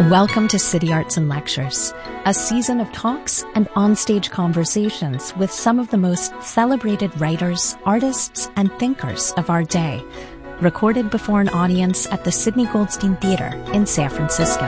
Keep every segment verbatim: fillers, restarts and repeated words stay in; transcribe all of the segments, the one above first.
Welcome to City Arts and Lectures, a season of talks and onstage conversations with some of the most celebrated writers, artists, and thinkers of our day, recorded before an audience at the Sidney Goldstein Theater in San Francisco.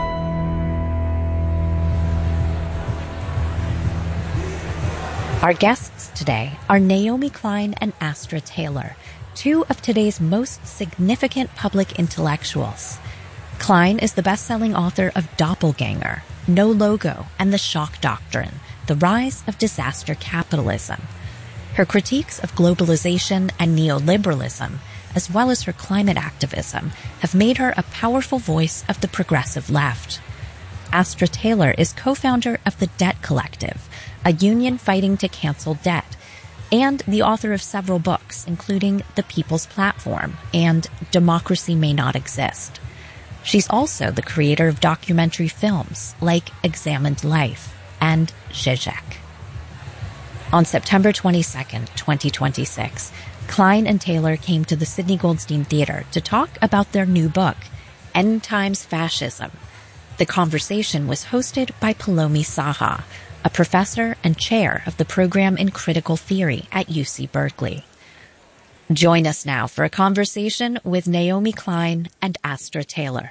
Our guests today are Naomi Klein and Astra Taylor, two of today's most significant public intellectuals. Klein is the best-selling author of Doppelganger, No Logo, and The Shock Doctrine, The Rise of Disaster Capitalism. Her critiques of globalization and neoliberalism, as well as her climate activism, have made her a powerful voice of the progressive left. Astra Taylor is co-founder of the Debt Collective, a union fighting to cancel debt, and the author of several books, including The People's Platform and Democracy May Not Exist. She's also the creator of documentary films like Examined Life and Zizek. On September twenty-second, twenty twenty-six, Klein and Taylor came to the Sidney Goldstein Theater to talk about their new book, End Times Fascism. The conversation was hosted by Palomi Saha, a professor and chair of the program in critical theory at U C Berkeley. Join us now for a conversation with Naomi Klein and Astra Taylor.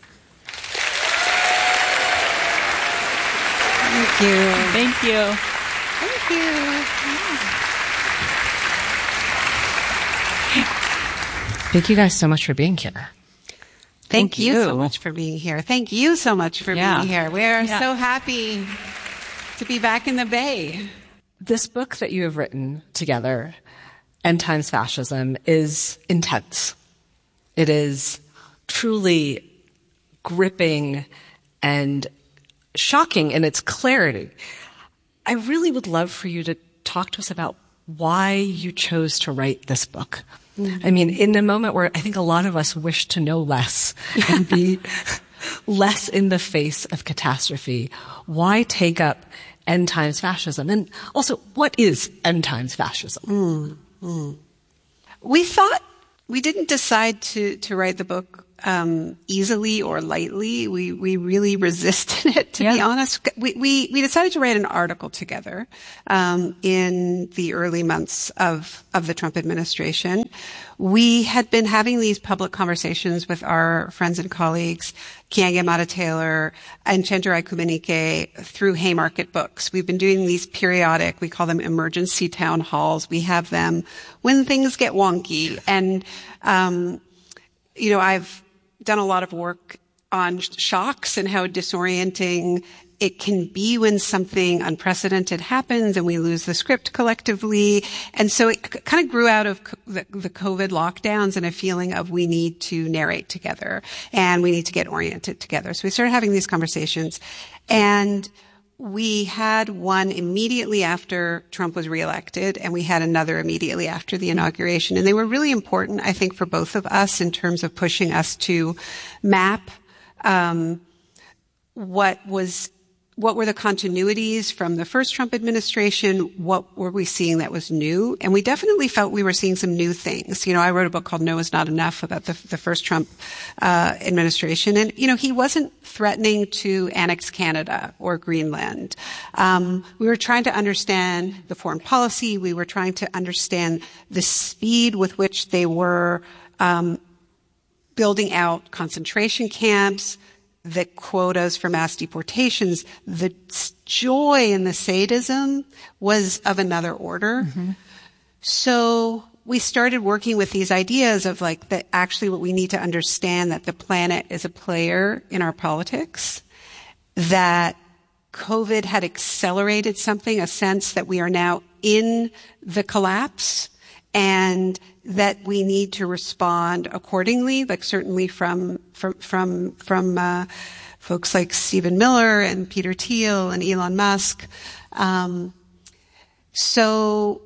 Thank you. Thank you. Thank you. Thank you guys so much for being here. Thank, Thank you. you so much for being here. Thank you so much for yeah. being here. We're yeah. so happy to be back in the Bay. This book that you have written together, End Times Fascism, is intense. It is truly gripping and shocking in its clarity. I really would love for you to talk to us about why you chose to write this book. Mm-hmm. I mean, in a moment where I think a lot of us wish to know less and be less in the face of catastrophe, why take up End Times Fascism? And also, what is End Times Fascism? Mm, mm. We thought, we didn't decide to, to write the book um, easily or lightly. We we really resisted it, to yeah. be honest. We, we we decided to write an article together um, in the early months of of the Trump administration. We had been having these public conversations with our friends and colleagues, Keeanga-Yamahtta Taylor and Chenjerai Kumanyika, through Haymarket Books. We've been doing these periodic, we call them emergency town halls. We have them when things get wonky. And, um, you know, I've done a lot of work on shocks and how disorienting it can be when something unprecedented happens and we lose the script collectively. And so it c- kind of grew out of co- the, the COVID lockdowns and a feeling of we need to narrate together and we need to get oriented together. So we started having these conversations, and we had one immediately after Trump was reelected, and we had another immediately after the inauguration. And they were really important, I think, for both of us in terms of pushing us to map um, what was What were the continuities from the first Trump administration? What were we seeing that was new? And we definitely felt we were seeing some new things. You know, I wrote a book called No Is Not Enough about the, the first Trump uh, administration. And, you know, he wasn't threatening to annex Canada or Greenland. Um, we were trying to understand the foreign policy. We were trying to understand the speed with which they were um, building out concentration camps, the quotas for mass deportations. The joy and the sadism was of another order. Mm-hmm. So we started working with these ideas of like that actually what we need to understand, that the planet is a player in our politics, that COVID had accelerated something, a sense that we are now in the collapse, and that we need to respond accordingly, like certainly from from from from uh, folks like Stephen Miller and Peter Thiel and Elon Musk. Um, so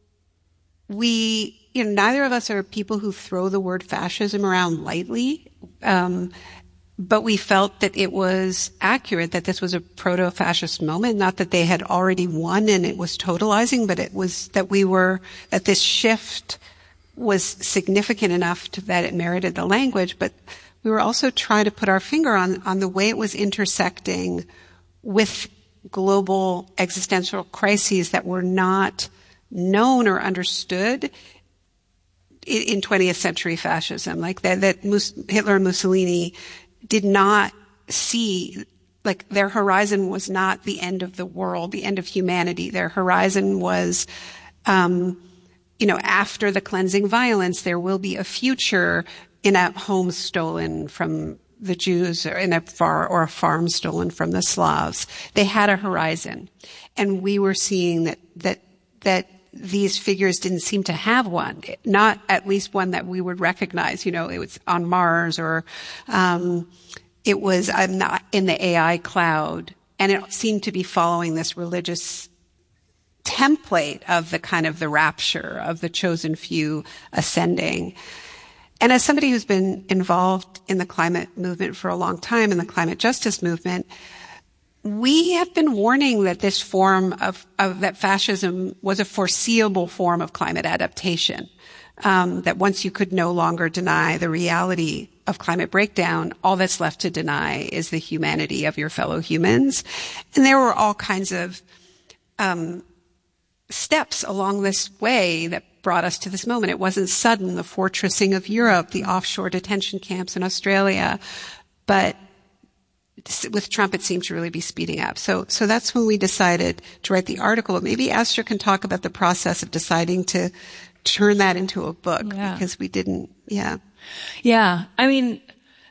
we, you know, neither of us are people who throw the word fascism around lightly, um, but we felt that it was accurate that this was a proto-fascist moment, not that they had already won and it was totalizing, but it was that we were, that this shift was significant enough to, that it merited the language. But we were also trying to put our finger on, on the way it was intersecting with global existential crises that were not known or understood in, in twentieth century fascism. Like that, that Mus- Hitler and Mussolini did not see, like their horizon was not the end of the world, the end of humanity. Their horizon was, um, you know, after the cleansing violence, there will be a future in a home stolen from the Jews, or in a far, or a farm stolen from the Slavs. They had a horizon, and we were seeing that that that these figures didn't seem to have one, not at least one that we would recognize. You know, it was on Mars, or um, it was I'm not in the A I cloud, and it seemed to be following this religious template of the kind of the rapture of the chosen few ascending. And as somebody who's been involved in the climate movement for a long time, in the climate justice movement, we have been warning that this form of, of that fascism was a foreseeable form of climate adaptation. Um, that once you could no longer deny the reality of climate breakdown, all that's left to deny is the humanity of your fellow humans. And there were all kinds of um, steps along this way that brought us to this moment. It wasn't sudden, the fortressing of Europe, the offshore detention camps in Australia, but with Trump, it seemed to really be speeding up. So, so that's when we decided to write the article. Maybe Astra can talk about the process of deciding to turn that into a book, yeah. because we didn't, yeah. Yeah. I mean,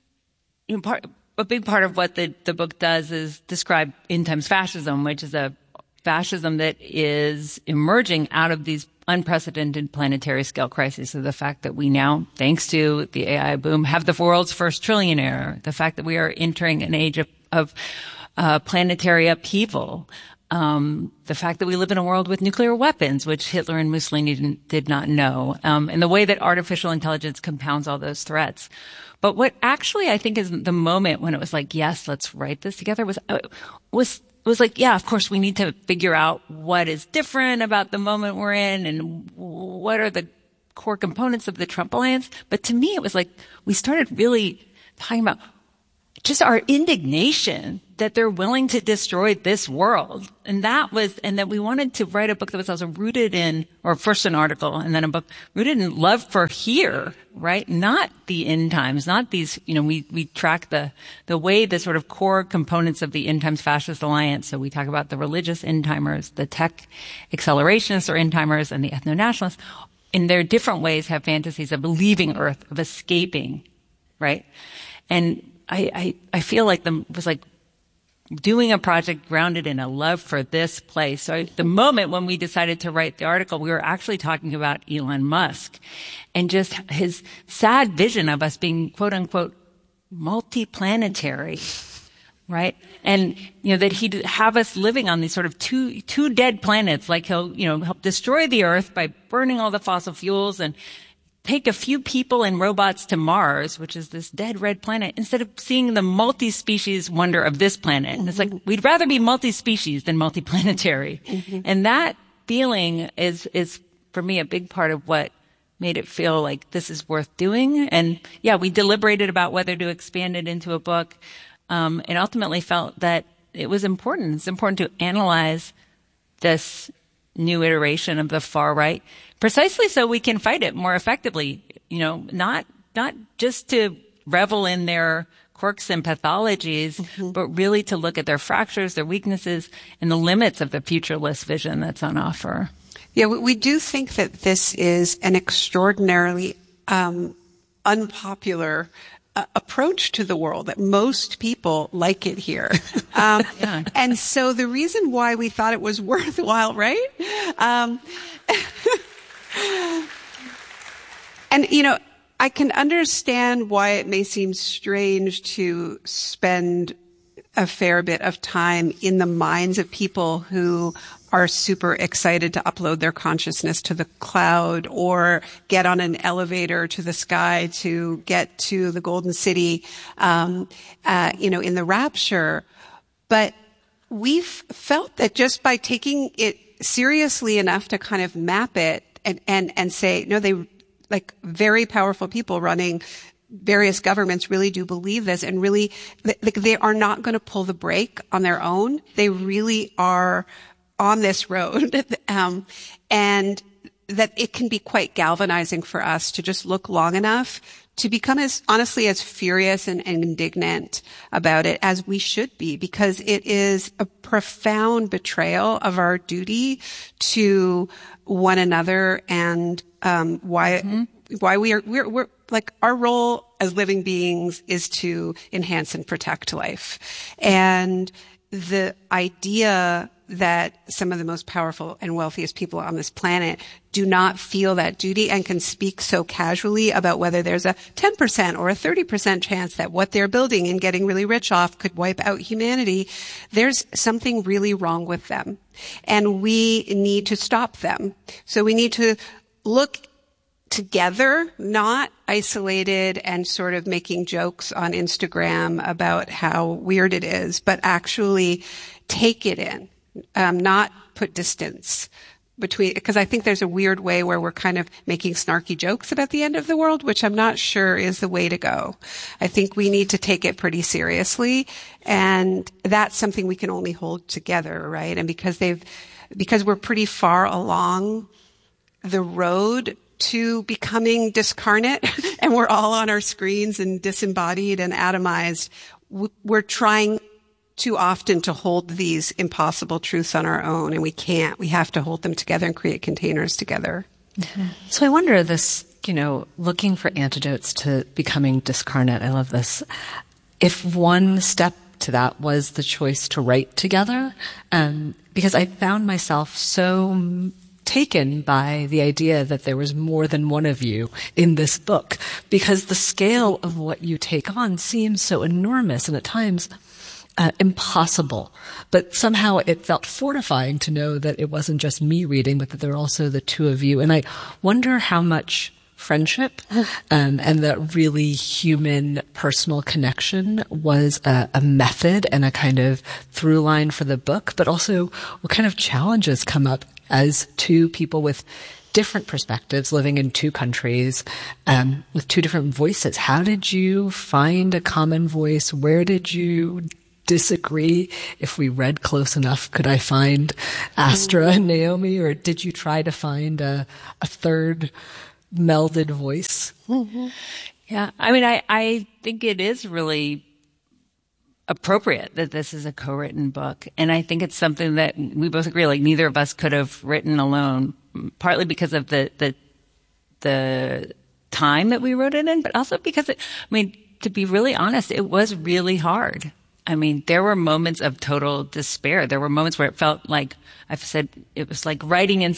you know, part, a big part of what the, the book does is describe end times fascism, which is a fascism that is emerging out of these unprecedented planetary scale crises. So the fact that we now, thanks to the A I boom, have the world's first trillionaire, the fact that we are entering an age of, of uh, planetary upheaval, um, the fact that we live in a world with nuclear weapons, which Hitler and Mussolini didn't, did not know, um, and the way that artificial intelligence compounds all those threats. But what actually I think is the moment when it was like, yes, let's write this together was, uh, was It was like, yeah, of course, we need to figure out what is different about the moment we're in and what are the core components of the Trump alliance. But to me, it was like we started really talking about just our indignation that they're willing to destroy this world. And that was, and that we wanted to write a book that was also rooted in, or first an article and then a book rooted in love for here, right? Not the end times, not these, you know, we, we track the, the way the sort of core components of the end times fascist alliance. So we talk about the religious end timers, the tech accelerationists or end timers, and the ethno-nationalists in their different ways have fantasies of leaving Earth, of escaping, right? And I, I, I feel like the, was like, doing a project grounded in a love for this place. So the moment when we decided to write the article, we were actually talking about Elon Musk and just his sad vision of us being quote unquote multi-planetary, right? And, you know, that he'd have us living on these sort of two, two dead planets, like he'll, you know, help destroy the Earth by burning all the fossil fuels and take a few people and robots to Mars, which is this dead red planet, instead of seeing the multi-species wonder of this planet. Mm-hmm. And it's like, we'd rather be multi-species than multi-planetary. Mm-hmm. And that feeling is, is for me a big part of what made it feel like this is worth doing. And yeah, we deliberated about whether to expand it into a book. Um, and ultimately felt that it was important. It's important to analyze this new iteration of the far right, precisely so we can fight it more effectively, you know, not, not just to revel in their quirks and pathologies, mm-hmm. but really to look at their fractures, their weaknesses, and the limits of the futureless vision that's on offer. Yeah, we, we do think that this is an extraordinarily um, unpopular uh, approach to the world, that most people like it here. Um, yeah. And so the reason why we thought it was worthwhile, right? Um, and, you know, I can understand why it may seem strange to spend a fair bit of time in the minds of people who are super excited to upload their consciousness to the cloud or get on an elevator to the sky to get to the golden city, um, uh, you know, in the rapture. But we've felt that just by taking it seriously enough to kind of map it and, and, and say, no, they, like very powerful people running various governments really do believe this and really, they are not going to pull the brake on their own. They really are on this road. um, and that it can be quite galvanizing for us to just look long enough to become as honestly as furious and, and indignant about it as we should be, because it is a profound betrayal of our duty to one another and um why mm-hmm. why we are we're we're like our role as living beings is to enhance and protect life. And the idea that some of the most powerful and wealthiest people on this planet do not feel that duty and can speak so casually about whether there's a ten percent or a thirty percent chance that what they're building and getting really rich off could wipe out humanity, there's something really wrong with them. And we need to stop them. So we need to look together, not isolated and sort of making jokes on Instagram about how weird it is, but actually take it in. Um, not put distance between, because I think there's a weird way where we're kind of making snarky jokes about the end of the world, which I'm not sure is the way to go. I think we need to take it pretty seriously, and that's something we can only hold together, right? And because they've, because we're pretty far along the road to becoming discarnate, and we're all on our screens and disembodied and atomized, we're trying too often to hold these impossible truths on our own, and we can't. We have to hold them together and create containers together. Mm-hmm. So I wonder this, you know, looking for antidotes to becoming discarnate. I love this. If one step to that was the choice to write together, um, because I found myself so taken by the idea that there was more than one of you in this book, because the scale of what you take on seems so enormous and at times Uh, impossible, but somehow it felt fortifying to know that it wasn't just me reading, but that there were also the two of you. And I wonder how much friendship um, and that really human personal connection was a, a method and a kind of through line for the book, but also what kind of challenges come up as two people with different perspectives living in two countries, um, with two different voices. How did you find a common voice? Where did you disagree? If we read close enough, could I find Astra and Naomi, or did you try to find a, a third melded voice? Mm-hmm. Yeah, I mean, I, I think it is really appropriate that this is a co-written book, and I think it's something that we both agree, like neither of us could have written alone, partly because of the the the time that we wrote it in, but also because it, I mean, to be really honest, it was really hard. I mean, there were moments of total despair. There were moments where it felt like, I've said, it was like writing in